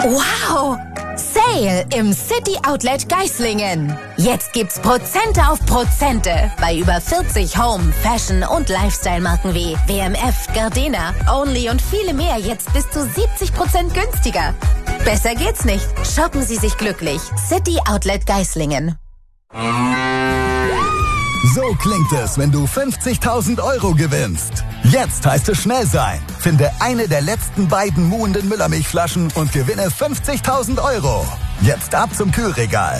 Wow! Sale im City Outlet Geislingen. Jetzt gibt's Prozente auf Prozente bei über 40 Home, Fashion und Lifestyle-Marken wie WMF, Gardena, Only und viele mehr jetzt bis zu 70% günstiger. Besser geht's nicht. Shoppen Sie sich glücklich. City Outlet Geislingen. So klingt es, wenn du 50.000 € gewinnst. Jetzt heißt es schnell sein. Finde eine der letzten beiden muhenden Müllermilchflaschen und gewinne 50.000 €. Jetzt ab zum Kühlregal.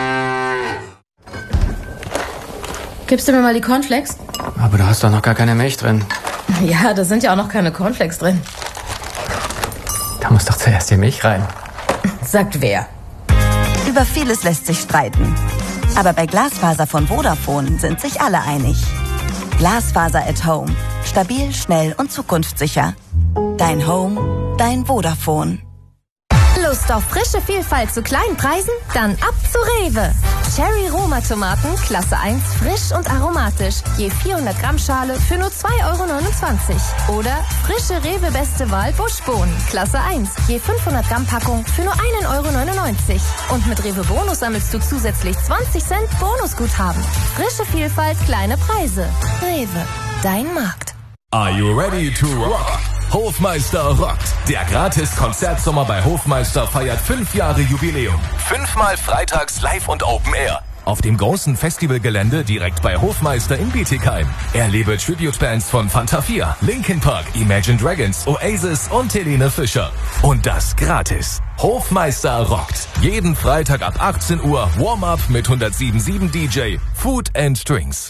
Gibst du mir mal die Cornflakes? Aber da hast doch noch gar keine Milch drin. Ja, da sind ja auch noch keine Cornflakes drin. Da muss doch zuerst die Milch rein. Sagt wer? Über vieles lässt sich streiten. Aber bei Glasfaser von Vodafone sind sich alle einig. Glasfaser at Home. Stabil, schnell und zukunftssicher. Dein Home, dein Vodafone. Lust auf frische Vielfalt zu kleinen Preisen? Dann ab zu Rewe. Cherry Roma Tomaten, Klasse 1, frisch und aromatisch. Je 400 Gramm Schale für nur 2,29 €. Oder frische Rewe Beste Wahl Buschbohnen, Klasse 1, je 500 Gramm Packung für nur 1,99 €. Und mit Rewe Bonus sammelst du zusätzlich 20 Cent Bonusguthaben. Frische Vielfalt, kleine Preise. Rewe, dein Markt. Are you ready to rock? Hofmeister rockt. Der Gratis-Konzertsommer bei Hofmeister feiert 5 Jahre Jubiläum. 5-mal freitags live und Open Air. Auf dem großen Festivalgelände direkt bei Hofmeister in Bietigheim. Erlebe Tribute-Bands von Fanta 4, Linkin Park, Imagine Dragons, Oasis und Helene Fischer. Und das gratis. Hofmeister rockt. Jeden Freitag ab 18 Uhr Warm-up mit 107.7 DJ, Food and Drinks.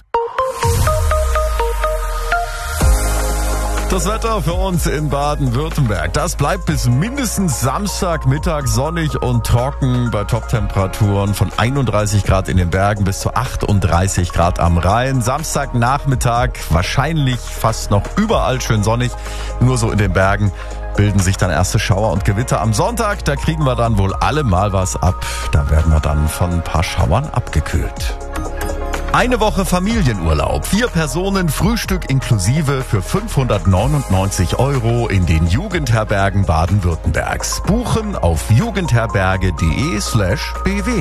Das Wetter für uns in Baden-Württemberg, das bleibt bis mindestens Samstagmittag sonnig und trocken bei Toptemperaturen von 31 Grad in den Bergen bis zu 38 Grad am Rhein. Samstagnachmittag wahrscheinlich fast noch überall schön sonnig, nur so in den Bergen bilden sich dann erste Schauer und Gewitter. Am Sonntag, da kriegen wir dann wohl alle mal was ab. Da werden wir dann von ein paar Schauern abgekühlt. Eine Woche Familienurlaub, 4 Personen, Frühstück inklusive für 599 € in den Jugendherbergen Baden-Württembergs. Buchen auf jugendherberge.de/bw.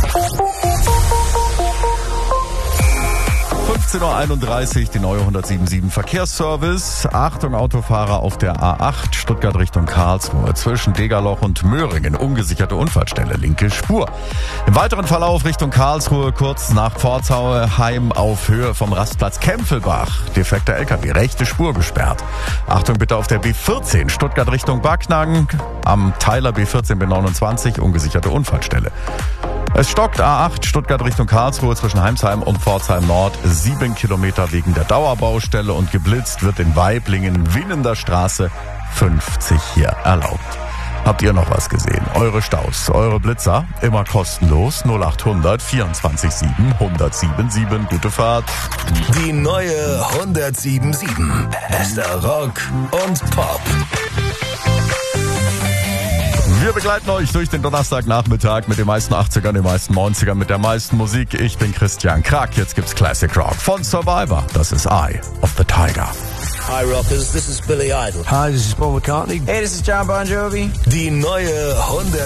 15:31 Uhr, die neue 107.7 Verkehrsservice. Achtung Autofahrer auf der A8 Stuttgart Richtung Karlsruhe. Zwischen Degerloch und Möhringen. Ungesicherte Unfallstelle, linke Spur. Im weiteren Verlauf Richtung Karlsruhe, kurz nach Pforzheim auf Höhe vom Rastplatz Kempfelbach. Defekter LKW, rechte Spur gesperrt. Achtung bitte auf der B14 Stuttgart Richtung Backnang. Am Teiler B14 B29, ungesicherte Unfallstelle. Es stockt A8 Stuttgart Richtung Karlsruhe zwischen Heimsheim und Pforzheim Nord. 7 Kilometer wegen der Dauerbaustelle und geblitzt wird in Weiblingen, Winnender Straße 50 hier erlaubt. Habt ihr noch was gesehen? Eure Staus, eure Blitzer, immer kostenlos 0800 24 7 1077. Gute Fahrt. Die neue 107.7. Bester Rock und Pop. Wir begleiten euch durch den Donnerstagnachmittag mit den meisten 80ern, den meisten 90ern, mit der meisten Musik. Ich bin Christian Krack. Jetzt gibt's Classic Rock von Survivor. Das ist Eye of the Tiger. Hi Rockers, this is Billy Idol. Hi, this is Paul McCartney. Hey, this is John Bon Jovi. Die neue 100